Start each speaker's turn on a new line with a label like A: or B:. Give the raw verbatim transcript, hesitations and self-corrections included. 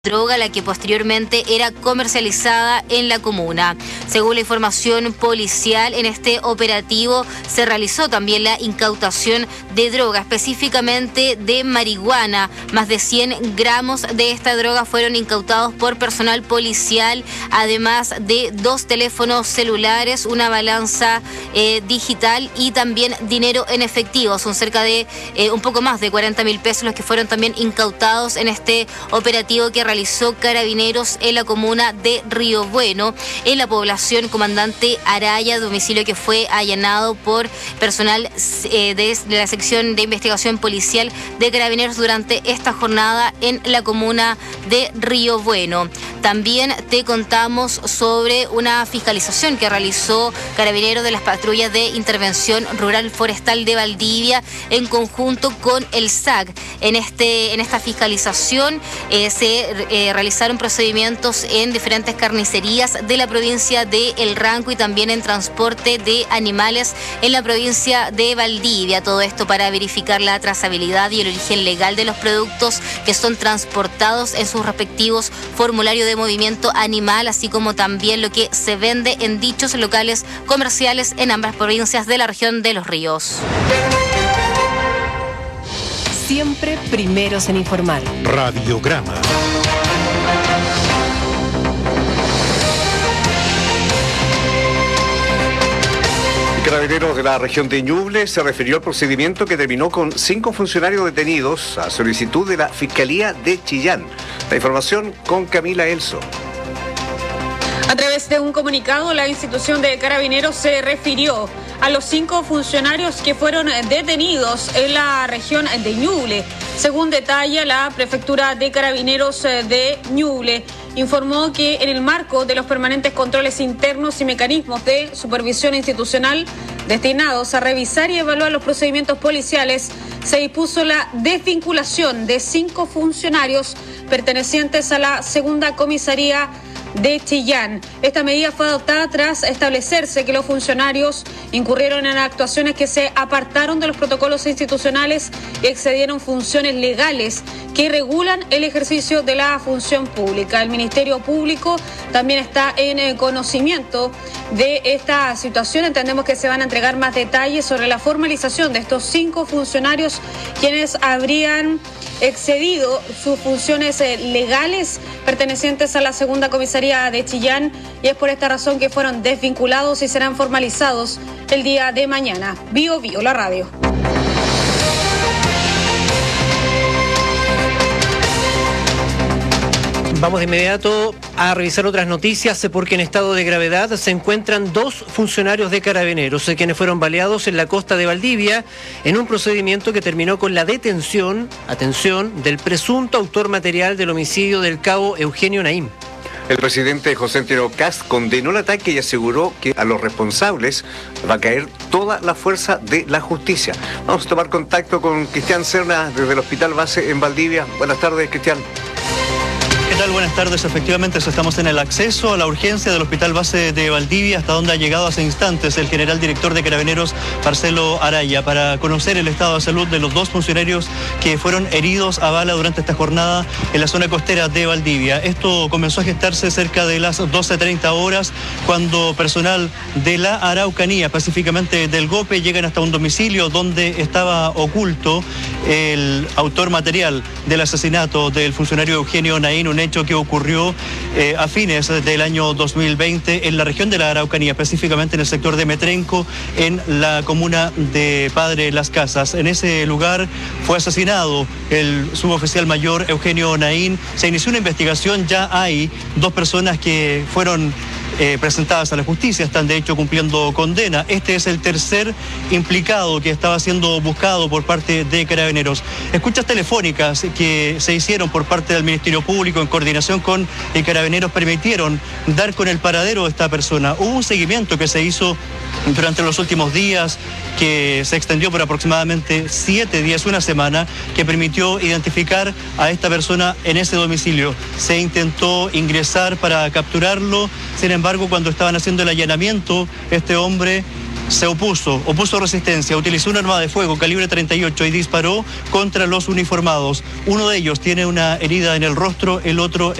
A: droga, la que posteriormente era comercializada en la comuna. Según la información policial, en este operativo se realizó también la incautación de droga, específicamente de marihuana. Más de cien gramos de esta droga fueron incautados por personal policial, además de dos teléfonos celulares, una balanza eh, digital y también dinero en efectivo. Son cerca de eh, un poco más de cuarenta mil pesos los que fueron también incautados en este operativo que realizó Carabineros en la comuna de Río Bueno, en la población Comandante Araya, domicilio que fue allanado por personal eh, de, de la sección de investigación policial de Carabineros durante esta jornada en la comuna de Río Bueno. También te contamos sobre una fiscalización que realizó Carabineros de las patrullas de intervención rural forestal de Valdivia en conjunto con el S A C. En, este, en esta fiscalización eh, se Eh, realizaron procedimientos en diferentes carnicerías de la provincia de El Ranco y también en transporte de animales en la provincia de Valdivia. Todo esto para verificar la trazabilidad y el origen legal de los productos que son transportados en sus respectivos formularios de movimiento animal, así como también lo que se vende en dichos locales comerciales en ambas provincias de la región de Los Ríos.
B: Siempre primeros en informar.
C: Radiograma. Carabineros de la región de Ñuble se refirió al procedimiento que terminó con cinco funcionarios detenidos a solicitud de la Fiscalía de Chillán. La información con Camila Elso.
D: A través de un comunicado, la institución de Carabineros se refirió a los cinco funcionarios que fueron detenidos en la región de Ñuble. Según detalla la Prefectura de Carabineros de Ñuble, informó que en el marco de los permanentes controles internos y mecanismos de supervisión institucional destinados a revisar y evaluar los procedimientos policiales, se dispuso la desvinculación de cinco funcionarios pertenecientes a la segunda comisaría de Chillán. Esta medida fue adoptada tras establecerse que los funcionarios incurrieron en actuaciones que se apartaron de los protocolos institucionales y excedieron funciones legales que regulan el ejercicio de la función pública. El Ministerio Público también está en conocimiento de esta situación. Entendemos que se van a entregar más detalles sobre la formalización de estos cinco funcionarios quienes habrían excedido sus funciones legales pertenecientes a la segunda comisaría de Chillán, y es por esta razón que fueron desvinculados y serán formalizados el día de mañana. Bio Bio, la radio.
E: Vamos de inmediato a revisar otras noticias porque en estado de gravedad se encuentran dos funcionarios de Carabineros quienes fueron baleados en la costa de Valdivia en un procedimiento que terminó con la detención, atención, del presunto autor material del homicidio del cabo Eugenio Naim.
C: El presidente José Antonio Kast condenó el ataque y aseguró que a los responsables va a caer toda la fuerza de la justicia. Vamos a tomar contacto con Cristian Serna desde el Hospital Base en Valdivia. Buenas tardes, Cristian.
F: ¿Qué tal? Buenas tardes. Efectivamente, estamos en el acceso a la urgencia del Hospital Base de Valdivia, hasta donde ha llegado hace instantes el general director de Carabineros, Marcelo Araya, para conocer el estado de salud de los dos funcionarios que fueron heridos a bala durante esta jornada en la zona costera de Valdivia. Esto comenzó a gestarse cerca de las doce treinta horas, cuando personal de la Araucanía, específicamente del GOPE, llegan hasta un domicilio donde estaba oculto el autor material del asesinato del funcionario Eugenio Naim, un hecho que ocurrió eh, a fines del año dos mil veinte en la región de la Araucanía, específicamente en el sector de Metrenco, en la comuna de Padre Las Casas. En ese lugar fue asesinado el suboficial mayor Eugenio Naim. Se inició una investigación, ya hay dos personas que fueron Eh, presentadas a la justicia, están de hecho cumpliendo condena. Este es el tercer implicado que estaba siendo buscado por parte de Carabineros. Escuchas telefónicas que se hicieron por parte del Ministerio Público en coordinación con el Carabineros permitieron dar con el paradero de esta persona. Hubo un seguimiento que se hizo durante los últimos días, que se extendió por aproximadamente siete días, una semana, que permitió identificar a esta persona en ese domicilio. Se intentó ingresar para capturarlo, sin embargo, cuando estaban haciendo el allanamiento, este hombre se opuso, opuso resistencia, utilizó un arma de fuego calibre treinta y ocho y disparó contra los uniformados. Uno de ellos tiene una herida en el rostro, el otro